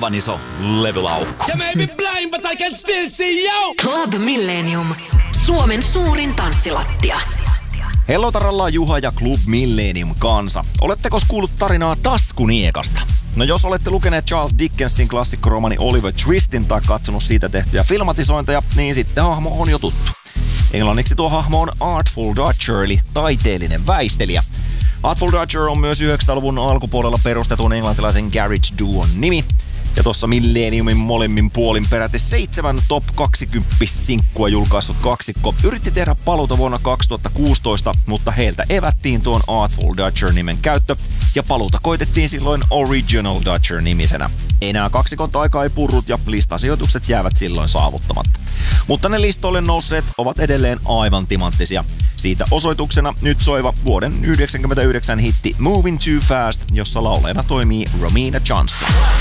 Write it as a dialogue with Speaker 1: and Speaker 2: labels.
Speaker 1: valtavan iso levylaukku.
Speaker 2: You may be blind, but I can still see you!
Speaker 3: Club Millennium. Suomen suurin tanssilattia.
Speaker 4: Hello taralla Juha ja Club Millennium kansa. Oletteko kuullut tarinaa taskuniekasta? No jos olette lukeneet Charles Dickensin klassikkoromani Oliver Twistin tai katsonut siitä tehtyjä filmatisointeja, niin sitten hahmo on jo tuttu. Englanniksi tuo hahmo on Artful Dodger, eli taiteellinen väistelijä. Artful Dodger on myös 90-luvun alkupuolella perustetun englantilaisen garage duon nimi. Ja tuossa Millenniumin molemmin puolin peräti 7 top 20-sinkkua julkaissut kaksikko yritti tehdä paluuta vuonna 2016, mutta heiltä evättiin tuon Artful Dodger-nimen käyttö ja paluuta koitettiin silloin Original Dodger-nimisenä. Enää kaksikon taika ei purrut ja listasijoitukset jäävät silloin saavuttamatta. Mutta ne listoille nousseet ovat edelleen aivan timanttisia. Siitä osoituksena nyt soiva vuoden 1999 hitti Moving Too Fast, jossa laulajana toimii Romina Johnson.